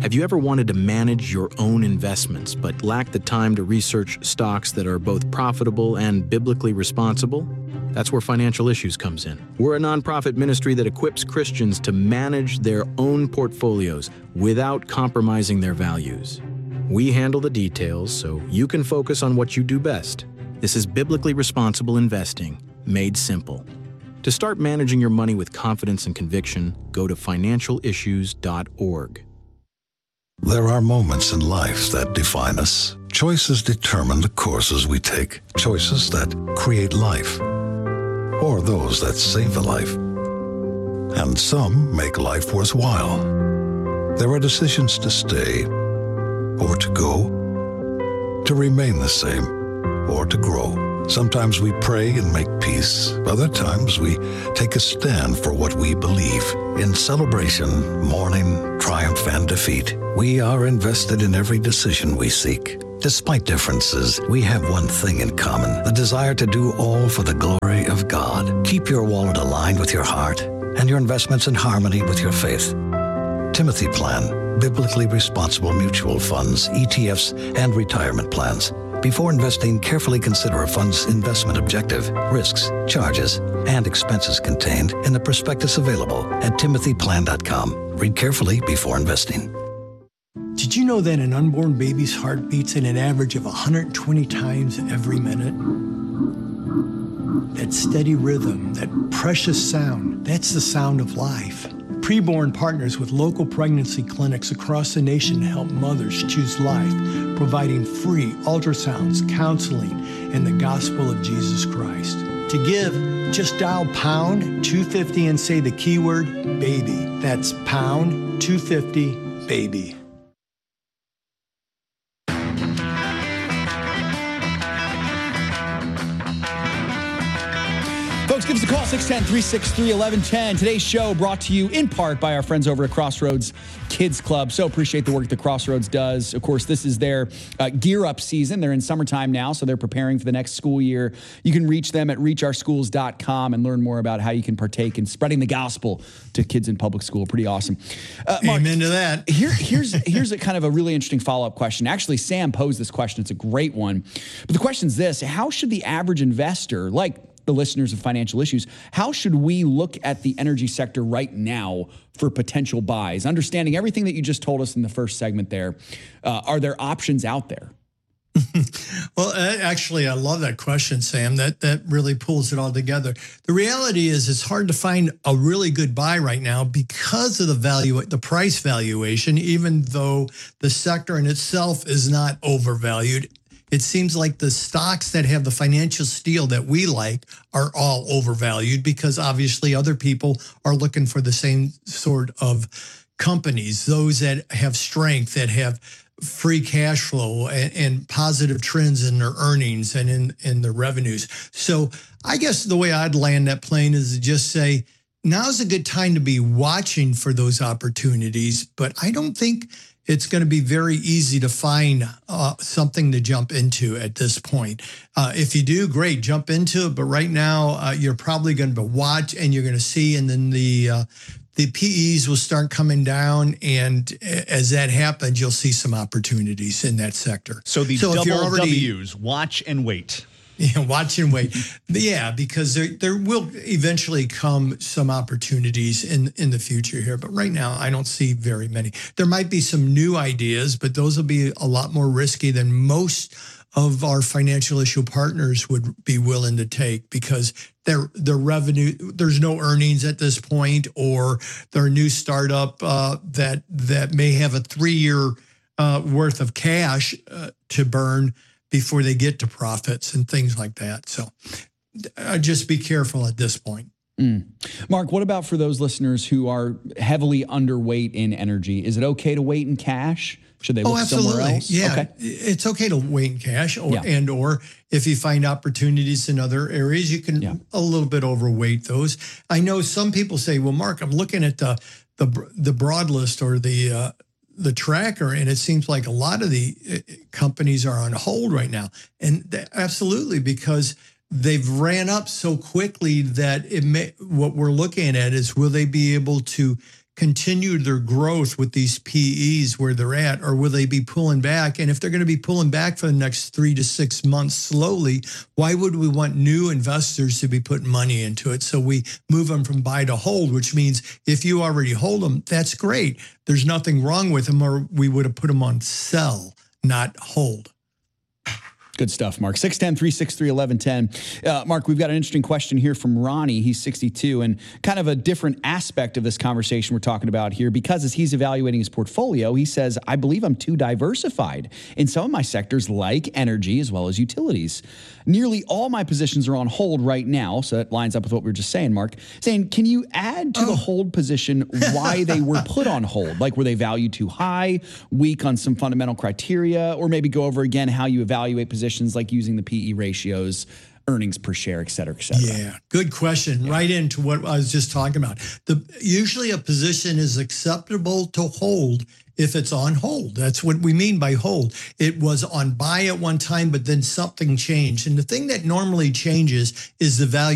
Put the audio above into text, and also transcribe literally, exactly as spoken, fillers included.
Have you ever wanted to manage your own investments but lack the time to research stocks that are both profitable and biblically responsible? That's where Financial Issues comes in. We're a nonprofit ministry that equips Christians to manage their own portfolios without compromising their values. We handle the details so you can focus on what you do best. This is biblically responsible investing, made simple. To start managing your money with confidence and conviction, go to financial issues dot org. There are moments in life that define us. Choices determine the courses we take. Choices that create life, or those that save a life. And some make life worthwhile. There are decisions to stay or to go, to remain the same or to grow. Sometimes we pray and make peace. Other times we take a stand for what we believe. In celebration, mourning, triumph, and defeat, we are invested in every decision we seek. Despite differences, we have one thing in common, the desire to do all for the glory of God. Keep your wallet aligned with your heart and your investments in harmony with your faith. Timothy Plan, biblically responsible mutual funds, E T Fs, and retirement plans. Before investing, carefully consider a fund's investment objective, risks, charges, and expenses contained in the prospectus available at timothy plan dot com. Read carefully before investing. Did you know that an unborn baby's heart beats at an average of one hundred twenty times every minute? That steady rhythm, that precious sound, that's the sound of life. Preborn partners with local pregnancy clinics across the nation to help mothers choose life, providing free ultrasounds, counseling, and the gospel of Jesus Christ. To give, just dial pound two fifty and say the keyword baby. That's pound two fifty baby. Folks, give us a call, six one zero, three six three, one one one zero. Today's show brought to you in part by our friends over at Crossroads Kids Club. So appreciate the work that Crossroads does. Of course, this is their uh, gear up season. They're in summertime now, so they're preparing for the next school year. You can reach them at reach our schools dot com and learn more about how you can partake in spreading the gospel to kids in public school. Pretty awesome. Uh, Mark, Amen to that. Here, here's, here's a kind of a really interesting follow-up question. Actually, Sam posed this question. It's a great one. But the question is this: how should the average investor, like the listeners of Financial Issues, how should we look at the energy sector right now for potential buys? Understanding everything that you just told us in the first segment there, uh, are there options out there? Well, actually, I love that question, Sam. That that really pulls it all together. The reality is it's hard to find a really good buy right now because of the value, the price valuation, even though the sector in itself is not overvalued. It seems like the stocks that have the financial steel that we like are all overvalued because obviously other people are looking for the same sort of companies, those that have strength, that have free cash flow and, and positive trends in their earnings and in, in their revenues. So I guess the way I'd land that plane is to just say, now's a good time to be watching for those opportunities, but I don't think it's going to be very easy to find uh, something to jump into at this point. Uh, if you do, great, jump into it. But right now, uh, you're probably going to watch and you're going to see, and then the uh, the P Es will start coming down. And as that happens, you'll see some opportunities in that sector. So the so double already, W's, watch and wait. Yeah, watch and wait. Yeah, because there there will eventually come some opportunities in, in the future here. But right now, I don't see very many. There might be some new ideas, but those will be a lot more risky than most of our financial issue partners would be willing to take because their their revenue, there's no earnings at this point, or they're a new startup uh, that, that may have a three-year uh, worth of cash uh, to burn before they get to profits and things like that. So uh, just be careful at this point. Mm. Mark, what about for those listeners who are heavily underweight in energy? Is it okay to wait in cash? Should they look oh, somewhere else? Yeah, okay. It's okay to wait in cash, or, yeah. and or if you find opportunities in other areas, you can yeah. a little bit overweight those. I know some people say, well, Mark, I'm looking at the the, the broad list or the uh, the tracker, and it seems like a lot of the companies are on hold right now. And th- absolutely, because they've ran up so quickly that it may, what we're looking at is, will they be able to continue their growth with these P Es where they're at, or will they be pulling back? And if they're going to be pulling back for the next three to six months slowly, why would we want new investors to be putting money into it? So we move them from buy to hold, which means if you already hold them, that's great. There's nothing wrong with them, or we would have put them on sell, not hold. Good stuff, Mark. six one zero, three six three, one one one zero. Uh, Mark, we've got an interesting question here from Ronnie. He's sixty-two, and kind of a different aspect of this conversation we're talking about here, because as he's evaluating his portfolio, he says, I believe I'm too diversified in some of my sectors like energy as well as utilities. Nearly all my positions are on hold right now, so that lines up with what we were just saying, Mark. Saying, can you add to oh. the hold position why they were put on hold? Like, were they valued too high, weak on some fundamental criteria, or maybe go over again how you evaluate positions like using the P E ratios, earnings per share, et cetera, et cetera? Yeah, good question. Yeah. Right into what I was just talking about. The usually a position is acceptable to hold if it's on hold. That's what we mean by hold. It was on buy at one time, but then something changed. And the thing that normally changes is the value